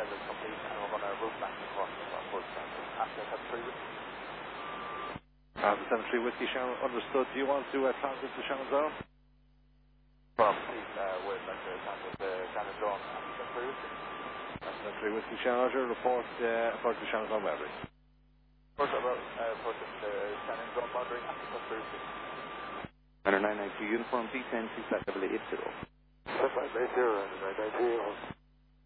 is complete, and we're going to route back across the center. After 73 Whiskey. The 73 Whiskey Shannon, understood. Do you want to transit to Shannon Zone? Please, we're back to transit to Shannon Zone after 73 Whiskey. 73 Whiskey Shannon, Roger. Report to Shannon Zone boundary. Report to Shannon Zone boundary after 73 Whiskey. 992 uniform B10 280. 580, 992.